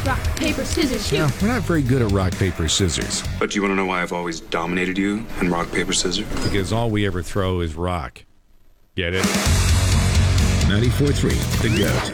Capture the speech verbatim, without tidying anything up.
Rock, paper, scissors, shoot. No, we're not very good at rock, paper, scissors. But do you want to know why I've always dominated you in rock, paper, scissors? Because all we ever throw is rock. Get it? ninety-four point three, The Goat.